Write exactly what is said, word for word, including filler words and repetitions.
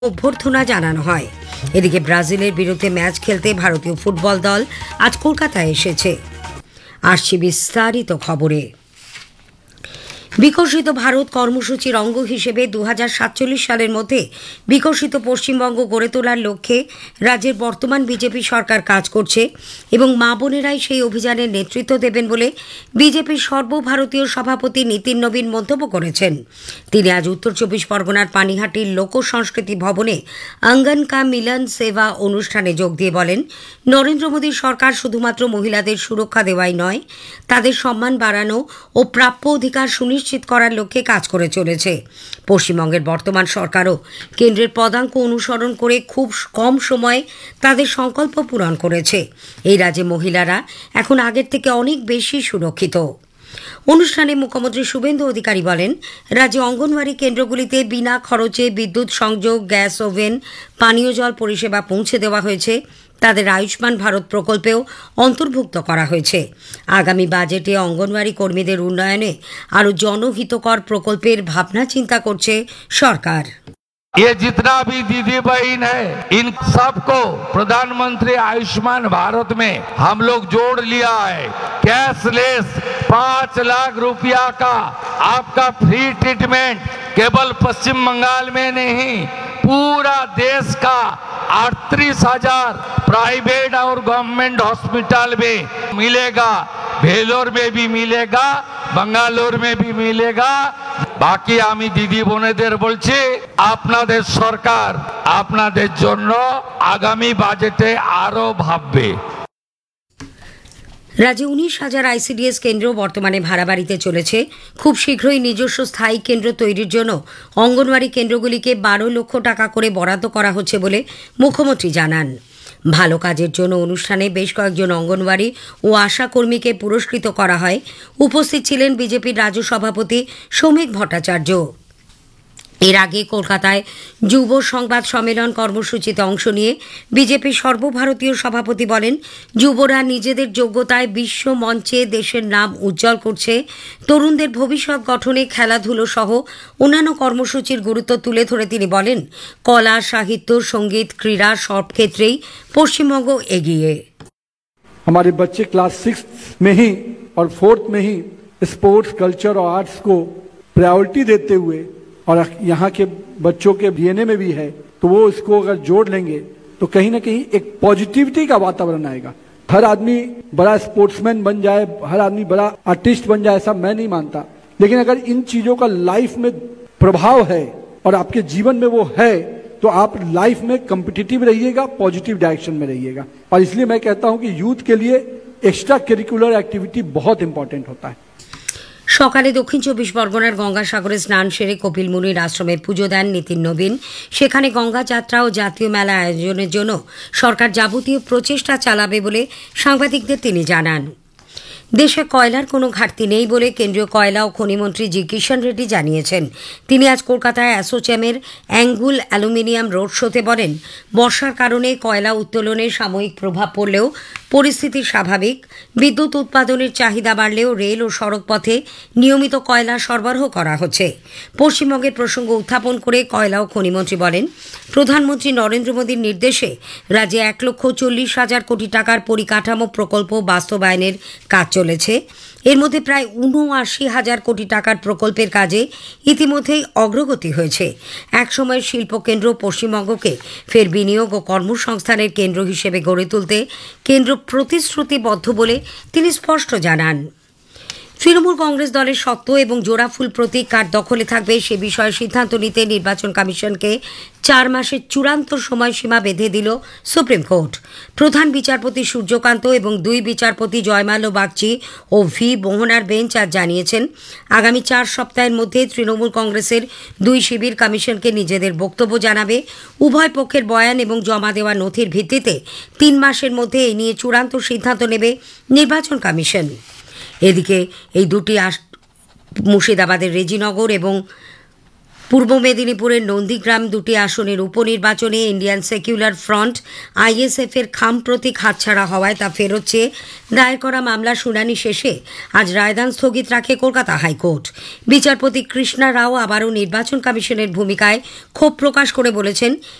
অভ্যর্থনা জানানো হয়। এদিকে ব্রাজিলের বিরুদ্ধে ম্যাচ খেলতে ভারতীয় ফুটবল দল আজ কলকাতায় এসেছে। আসছি বিস্তারিত খবরে। বিকশিত ভারত কর্মসূচির অঙ্গ হিসেবে দু হাজার সাতচল্লিশ সালের মধ্যে বিকশিত পশ্চিমবঙ্গ গড়ে তোলার লক্ষ্যে রাজ্যের বর্তমান বিজেপি সরকার কাজ করছে এবং মা বোনেরাই সেই অভিযানের নেতৃত্ব দেবেন বলে বিজেপির সর্বভারতীয় সভাপতি নীতিন নবীন মন্তব্য করেছেন। তিনি আজ উত্তর চব্বিশ পরগনার পানিহাটির লোক সংস্কৃতি ভবনে অঙ্গন কা মিলন সেবা অনুষ্ঠানে যোগ দিয়ে বলেন, নরেন্দ্র মোদীর সরকার শুধুমাত্র মহিলাদের সুরক্ষা দেওয়াই নয়, তাদের সম্মান বাড়ানো ও প্রাপ্য অধিকার সুনিশ্চিত নিশ্চিত করার লক্ষ্যে কাজ করে চলেছে। পশ্চিমবঙ্গের বর্তমান সরকারও কেন্দ্রের পদাঙ্ক অনুসরণ করে খুব কম সময়ে তাদের সংকল্প পূরণ করেছে। এই রাজ্যে মহিলারা এখন আগের থেকে অনেক বেশি সুরক্ষিত। অনুষ্ঠানে মুখ্যমন্ত্রী শুভেন্দু অধিকারী বলেন, রাজ্যে অঙ্গনওয়াড়ি কেন্দ্রগুলিতে বিনা খরচে বিদ্যুৎ সংযোগ, গ্যাস ওভেন, পানীয় জল পরিষেবা পৌঁছে দেওয়া হয়েছে। তাদের আয়ুষ্মান ভারত প্রকল্পেও অন্তর্ভুক্ত করা হয়েছে। আগামী বাজেটে অঙ্গনওয়াড়ি কর্মীদের উন্নয়নে আরও জনহিতকর প্রকল্পের ভাবনা চিন্তা করছে সরকার। ये जितना भी दीदी बहन है, इन सबको प्रधानमंत्री आयुष्मान भारत में हम लोग जोड़ लिया है। कैशलेस पाँच लाख रुपया का आपका फ्री ट्रीटमेंट केवल पश्चिम बंगाल में नहीं, पूरा देश का अड़तीस हजार प्राइवेट और गवर्नमेंट हॉस्पिटल में मिलेगा। भेलोर में भी मिलेगा, बंगालोर में भी मिलेगा। বাকি আমি দিদি বোনেদের বলছি, আপনাদের সরকার আপনাদের জন্য আগামী বাজেটে আরো ভাববে। রাজ্যে উনিশ হাজার আইসিডিএস কেন্দ্র বর্তমানে ভাড়া বাড়িতে চলেছে। খুব শীঘ্রই নিজস্ব স্থায়ী কেন্দ্র তৈরির জন্য অঙ্গনওয়াড়ি কেন্দ্রগুলিকে বারো লক্ষ টাকা করে বরাদ্দ করা হচ্ছে বলে মুখ্যমন্ত্রী জানান। ভালো কাজের জন্য অনুষ্ঠানে বেশ কয়েকজন অঙ্গনওয়াড়ি ও আশা কর্মীকে পুরস্কৃত করা হয়। উপস্থিত ছিলেন বিজেপির রাজ্য সভাপতি সৌমিক ভট্টাচার্য। এর আগে কলকাতায় যুব সংবাদ সম্মেলন কর্মসূচিতে অংশ নিয়ে বিজেপির সর্বভারতীয় সভাপতি বলেন, যুবরা নিজেদের যোগ্যতায় বিশ্ব মঞ্চে দেশের নাম উজ্জ্বল করছে। তরুণদের ভবিষ্যৎ গঠনে খেলাধুলো সহ অন্যান্য কর্মসূচির গুরুত্ব তুলে ধরে তিনি বলেন, কলা, সাহিত্য, সঙ্গীত, ক্রীড়া সব ক্ষেত্রেই পশ্চিমবঙ্গ এগিয়ে। हमारे बच्चे क्लास सिक्स में ही और फोर्थ में ही स्पोर्ट्स, कल्चर और आर्ट्स को प्रायोरिटी देते हुए, और यहाँ के बच्चों के डीएनए में भी है, तो वो इसको अगर जोड़ लेंगे तो कहीं ना कहीं एक पॉजिटिविटी का वातावरण आएगा। हर आदमी बड़ा स्पोर्ट्समैन बन जाए, हर आदमी बड़ा आर्टिस्ट बन जाए, ऐसा मैं नहीं मानता, लेकिन अगर इन चीजों का लाइफ में प्रभाव है और आपके जीवन में वो है, तो आप लाइफ में कम्पिटिटिव रहिएगा, पॉजिटिव डायरेक्शन में रहिएगा। और इसलिए मैं कहता हूं कि यूथ के लिए एक्स्ट्रा करिकुलर एक्टिविटी बहुत इंपॉर्टेंट होता है। সকালে দক্ষিণ চব্বিশ পরগনার গঙ্গাসাগরে স্নান সেরে কপিল মুনির আশ্রমে পুজো দেন নীতিন নবীন। সেখানে গঙ্গা যাত্রা ও জাতীয় মেলা আয়োজনের জন্য সরকার যাবতীয় প্রচেষ্টা চালাবে বলে সাংবাদিকদের তিনি জানান। দেশে কয়লার কোনো ঘাটতি নেই বলে কেন্দ্রীয় কয়লা ও খনিমন্ত্রী জি কিষণ রেড্ডি জানিয়েছেন। তিনি আজ কলকাতায় অ্যাসোচ্যামের অ্যাঙ্গুল অ্যালুমিনিয়াম রোড শোতে বলেন, বর্ষার কারণে কয়লা উত্তোলনে সাময়িক প্রভাব পড়লেও পরিস্থিতি স্বাভাবিক। বিদ্যুৎ উৎপাদনের চাহিদা বাড়লেও রেল ও সড়ক পথে নিয়মিত কয়লা সরবরাহ করা হচ্ছে। পশ্চিমবঙ্গের প্রসঙ্গ উত্থাপন করে কয়লা ও খনিমন্ত্রী বলেন, প্রধানমন্ত্রী নরেন্দ্র মোদীর নির্দেশে রাজ্যে এক লক্ষ চল্লিশ হাজার কোটি টাকার পরিকাঠামো প্রকল্প বাস্তবায়নের কাজ চলেছে। এর মধ্যে প্রায় উনআশি হাজার কোটি টাকার প্রকল্পের কাজে ইতিমধ্যেই অগ্রগতি হয়েছে। একসময়ের শিল্পকেন্দ্র পশ্চিমবঙ্গকে ফের বিনিয়োগ ও কর্মসংস্থানের কেন্দ্র হিসেবে গড়ে তুলতে কেন্দ্র প্রতিশ্রুতিবদ্ধ বলে তিনি স্পষ্ট জানান। তৃণমূল কংগ্রেস দলের সত্ত্ব এবং জোড়াফুল প্রতীক কার দখলে থাকবে সে বিষয়ে সিদ্ধান্ত নিতে নির্বাচন কমিশনকে চার মাসের চূড়ান্ত সময়সীমা বেঁধে দিল সুপ্রিম কোর্ট। প্রধান বিচারপতি সূর্যকান্ত এবং দুই বিচারপতি জয়মাল্য বাগচি ও ভি মোহনার বেঞ্চ আজ জানিয়েছেন, আগামী চার সপ্তাহের মধ্যে তৃণমূল কংগ্রেসের দুই শিবির কমিশনকে নিজেদের বক্তব্য জানাবে। উভয় পক্ষের বয়ান এবং জমা দেওয়া নথির ভিত্তিতে তিন মাসের মধ্যে এই নিয়ে চূড়ান্ত সিদ্ধান্ত নেবে নির্বাচন কমিশন। এদিকে এই দুটি মুর্শিদাবাদের রেজিনগর এবং পূর্ব মেদিনীপুরের নন্দীগ্রাম দুটি আসনের উপনির্বাচনে ইন্ডিয়ান সেকুলার ফ্রন্ট আইএসএফ এর খাম প্রতীক হাতছাড়া হওয়ায় তা ফেরত চেয়ে দায়ের করা মামলার শুনানি শেষে আজ রায়দান স্থগিত রাখে কলকাতা হাইকোর্ট। বিচারপতি কৃষ্ণা রাও আবারও নির্বাচন কমিশনের ভূমিকায় ক্ষোভ প্রকাশ করে বলেছেন,